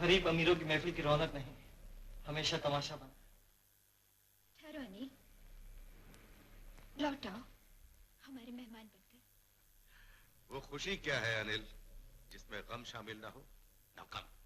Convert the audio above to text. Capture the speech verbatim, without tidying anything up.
गरीब अमीरों की महफिल की रौनक नहीं, हमेशा तमाशा बना। ठहरो अनिल, लौट आओ, हमारे मेहमान बनकर। वो खुशी क्या है अनिल जिसमें गम शामिल ना हो, ना गम।